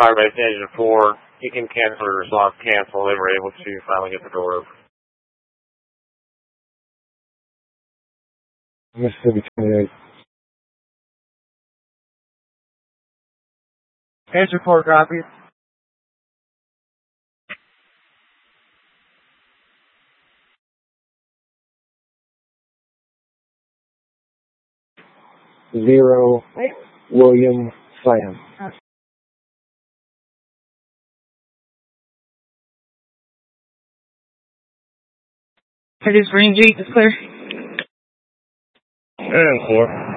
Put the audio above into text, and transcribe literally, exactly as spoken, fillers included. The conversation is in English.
Firebase Engine four. He can cancel the response, cancel. They were able to finally get the door open. Mississippi twenty-eight. Engine four, copy. Zero, William Sam. It is Green Jeep, it's clear. And four.